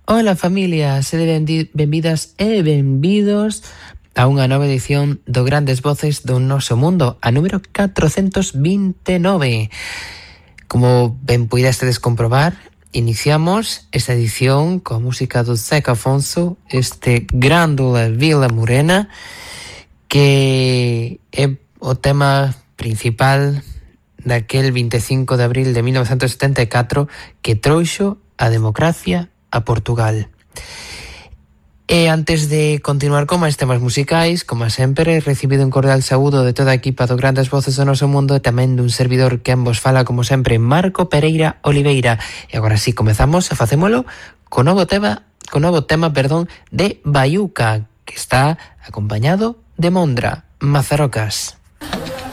Ola familia, sede benvidas e benvidos a unha nova edición do Grandes Voces do Noso Mundo, a número 429. Como ben puidestedes comprobar, iniciamos esta edición coa música do Zeca Afonso, este Grándola Vila Morena, que é o tema principal daquel 25 de abril de 1974 que trouxo a democracia a Portugal. E antes de continuar con máis temas musicais, como sempre, he recibido un cordial saúdo de toda a equipa do Grandes Voces do Noso Mundo e tamén dun servidor que vos fala, como sempre, Marco Pereira Oliveira. E agora sí, comezamos a facémolo con novo tema de Baiuca, que está acompañado de Mondra, Mazarocas.